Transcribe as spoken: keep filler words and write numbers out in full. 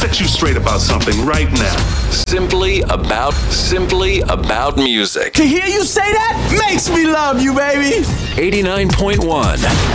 set you straight about something right now. Simply about, simply about music. To hear you say that makes me love you, baby. eighty-nine point one